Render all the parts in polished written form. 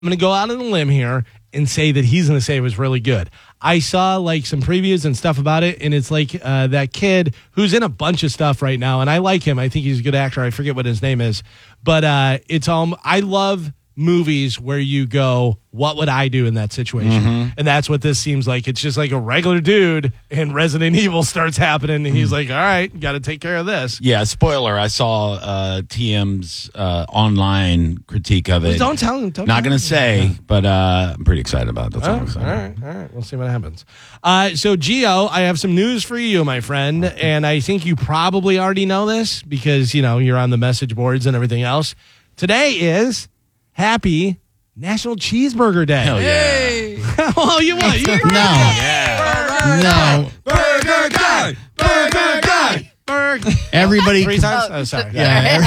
I'm going to go out on a limb here and say that he's going to say it was really good. I saw like some previews and stuff about it, and it's like that kid who's in a bunch of stuff right now, and I like him. I think he's a good actor. I forget what his name is, but it's I love movies where you go, what would I do in that situation? And that's what this seems like. It's just like a regular dude, and Resident Evil starts happening, and he's like, all right, got to take care of this. Yeah, spoiler, I saw TM's online critique of it. Don't tell him. Not going to say, but I'm pretty excited about it. That's all I'm saying. All right. We'll see what happens. So, Gio, I have some news for you, my friend, and I think you probably already know this because, you're on the message boards and everything else. Today is Happy National Cheeseburger Day. Hell yeah. Well, you what? No. Burger guy! Burger guy! Everybody. 3 times? Oh, sorry. Yeah.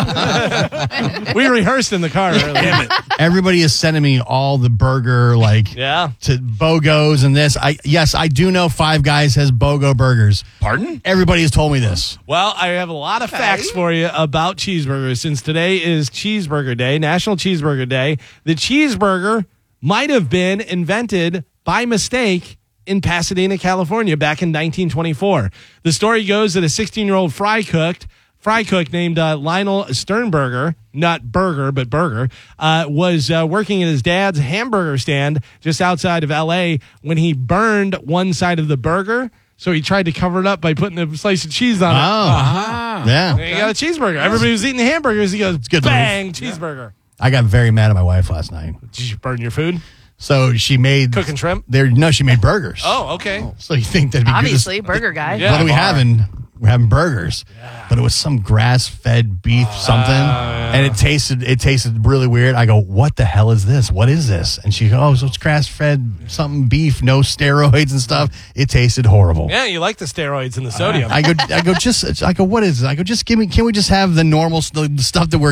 We rehearsed in the car earlier. Damn it. Everybody is sending me all the burger, to BOGOs and this. Yes, I do know Five Guys has BOGO burgers. Pardon? Everybody has told me this. Well, I have a lot of facts for you about cheeseburgers. Since today is Cheeseburger Day, National Cheeseburger Day, the cheeseburger might have been invented by mistake in Pasadena, California, back in 1924. The story goes that a 16-year-old fry cook named Lionel Sternberger, not burger, but burger, was working at his dad's hamburger stand just outside of L.A. when he burned one side of the burger. So he tried to cover it up by putting a slice of cheese on it. Yeah. And he got a cheeseburger. Everybody was eating the hamburgers. He goes, good bang, cheeseburger. I got very mad at my wife last night. Did you burn your food? So she made Cooking shrimp? she made burgers. Oh, okay. So you think that'd be Obviously, good? burger guy. Yeah. What are we having? We're having burgers, but it was some grass-fed beef something, and it tasted really weird. I go, what the hell is this? What is this? And she goes, so it's grass-fed something beef, no steroids and stuff. It tasted horrible. Yeah, you like the steroids and the sodium. I go, what is this? I go, can we just have the normal the stuff that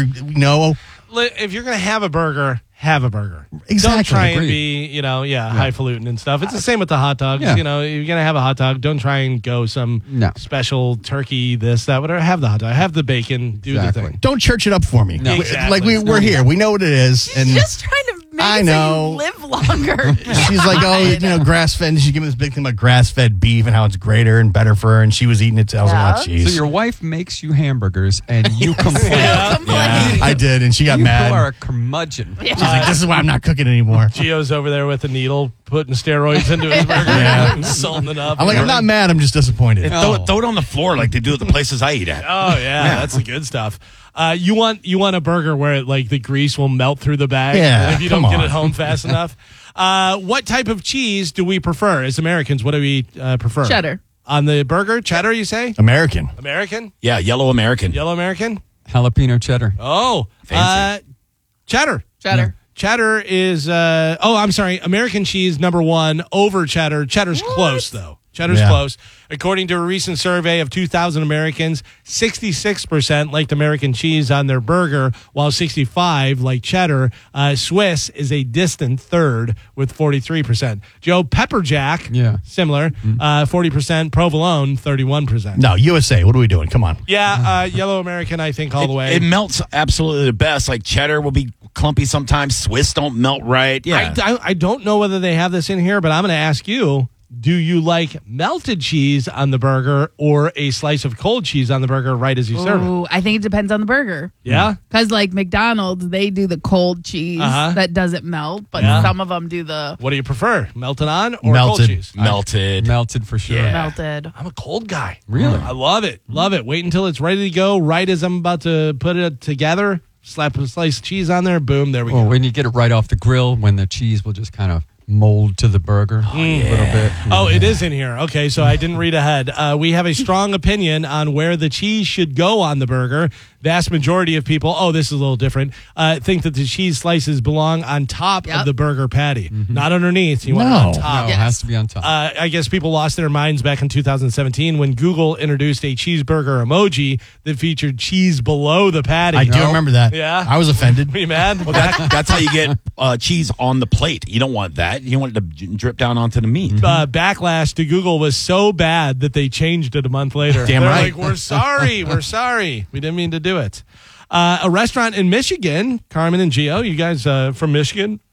If you're going to have a burger, have a burger. Exactly. Don't try and Agreed. be, highfalutin and stuff. It's the same with the hot dogs. Yeah. You're going to have a hot dog. Don't try and go some special turkey, this, that, whatever. Have the hot dog. Have the bacon. Do the thing. Don't church it up for me. No. Exactly. We're here. We know what it is. She's And just trying to make I it so know. you live longer. she's like, grass-fed. And she's giving this big thing about grass-fed beef and how it's greater and better for her. And she was eating it. I was like, oh, So jeez. your wife makes you hamburgers and you complain. I did, and she got You mad. are a curmudgeon. Yeah. She's like, this is why I'm not cooking anymore. Gio's over there with a needle, putting steroids into his burger, Yeah. salting it up. I'm like, I'm not mad. I'm just disappointed. Throw it on the floor like they do at the places I eat at. Oh yeah, that's the good stuff. You want a burger where the grease will melt through the bag Yeah, if you don't come get on. it home fast enough. What type of cheese do we prefer as Americans? What do we prefer? Cheddar. On the burger, cheddar. You say American. American, Yeah, yellow American. yellow American. Jalapeno cheddar. Oh, Fancy. cheddar. Cheddar. Cheddar is. I'm sorry. American cheese #1 over cheddar. Cheddar's close though. Cheddar's Yeah. close. According to a recent survey of 2,000 Americans, 66% liked American cheese on their burger, while 65% like cheddar. Swiss is a distant third with 43%. Joe, pepper jack, similar, 40%. Provolone, 31%. No, USA. What are we doing? Come on. Yeah, yellow American, I think, all the way. It melts absolutely the best. Like cheddar will be clumpy sometimes. Swiss don't melt right. Yeah. I don't know whether they have this in here, but I'm going to ask you. Do you like melted cheese on the burger or a slice of cold cheese on the burger right as you serve it? Ooh, I think it depends on the burger. Yeah? Because like McDonald's, they do the cold cheese that doesn't melt, but some of them do the What do you prefer, melted on or Melted. cold cheese? Melted. Melted for sure. melted. I'm a cold guy. Really? I love it. Love it. Wait until it's ready to go. Right as I'm about to put it together, slap a slice of cheese on there. Boom, there we Well, go. when you get it right off the grill, when the cheese will just kind of mold to the burger a little bit. Oh, it is in here. Okay, so I didn't read ahead. We have a strong opinion on where the cheese should go on the burger. Vast majority of people, this is a little different, think that the cheese slices belong on top of the burger patty, not underneath. You want it on top. No, it has to be on top. I guess people lost their minds back in 2017 when Google introduced a cheeseburger emoji that featured cheese below the patty. I do remember that. Yeah. I was offended. Are you mad? Well, that's how you get cheese on the plate. You don't want that. You want it to drip down onto the meat. Backlash to Google was so bad that they changed it a month later. Damn They're right. like, we're sorry. We didn't mean to do it. A restaurant in Michigan, Carmen and Gio, you guys from Michigan?